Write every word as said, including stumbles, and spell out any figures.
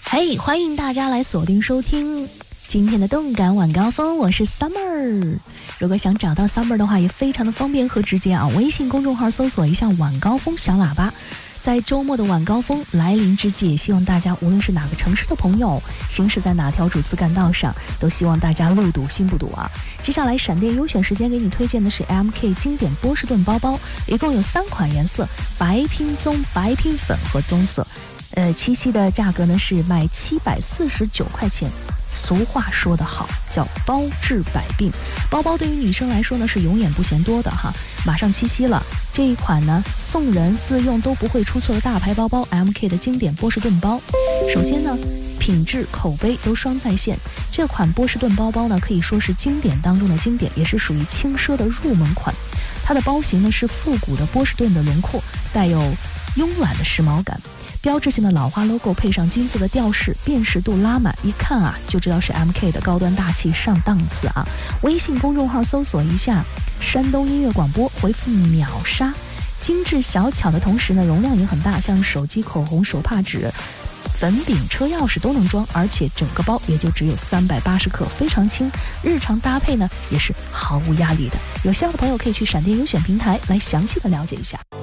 嘿、hey, 欢迎大家来锁定收听今天的动感晚高峰，我是 Summer。 如果想找到 Summer 的话也非常的方便和直接啊，微信公众号搜索一下晚高峰小喇叭。在周末的晚高峰来临之际，也希望大家无论是哪个城市的朋友，行驶在哪条主次干道上，都希望大家路堵心不堵啊。接下来闪电优选时间给你推荐的是 M K 经典波士顿包包，一共有三款颜色，白拼棕、白拼粉和棕色。呃，七夕的价格呢是卖七百四十九块钱。俗话说得好，叫包治百病。包包对于女生来说呢是永远不嫌多的哈。马上七夕了，这一款呢送人自用都不会出错的大牌包包 M K 的经典波士顿包。首先呢，品质口碑都双在线。这款波士顿包包呢可以说是经典当中的经典，也是属于轻奢的入门款。它的包型呢是复古的波士顿的轮廓，带有慵懒的时髦感。标志性的老花 logo 配上金色的吊饰，辨识度拉满，一看啊就知道是 M K 的高端大气上档次啊！微信公众号搜索一下山东音乐广播，回复秒杀。精致小巧的同时呢，容量也很大，像手机、口红、手帕纸、粉饼、车钥匙都能装，而且整个包也就只有三百八十克，非常轻，日常搭配呢也是毫无压力的。有需要的朋友可以去闪电优选平台来详细的了解一下。